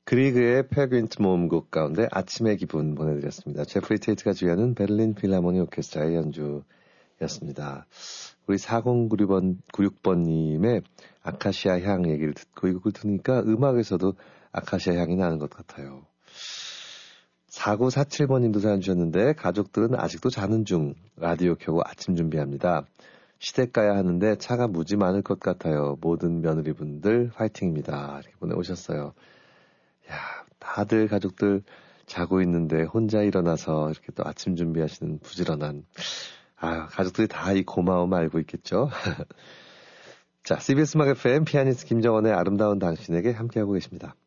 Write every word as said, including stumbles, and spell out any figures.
그리그의 페빈트 모음곡 가운데 아침의 기분 보내드렸습니다. 제프리 테이트가 주연한 베를린 필하모니 오케스트라의 연주였습니다. 우리 사공구육 번님의 아카시아 향 얘기를 듣고 이 곡을 들으니까 음악에서도 아카시아 향이 나는 것 같아요. 사구사칠 번님도 사연 주셨는데 가족들은 아직도 자는 중 라디오 켜고 아침 준비합니다. 시댁 가야 하는데 차가 무지 많을 것 같아요. 모든 며느리분들 화이팅입니다. 이렇게 보내오셨어요. 야, 다들 가족들 자고 있는데 혼자 일어나서 이렇게 또 아침 준비하시는 부지런한 아, 가족들이 다 이 고마움 알고 있겠죠. 자, 씨비에스 음악 에프엠 피아니스트 김정원의 아름다운 당신에게 함께하고 계십니다.